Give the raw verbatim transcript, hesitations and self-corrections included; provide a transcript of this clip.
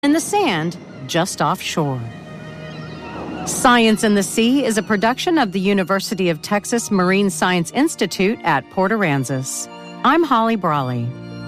in the sand just offshore. Science in the Sea is a production of the University of Texas Marine Science Institute at Port Aransas. I'm Holly Brawley.